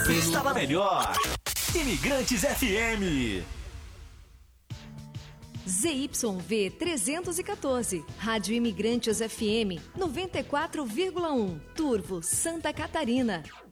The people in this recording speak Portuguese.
Está na melhor. Imigrantes FM. ZYV 314, Rádio Imigrantes FM 94,1, Turvo, Santa Catarina.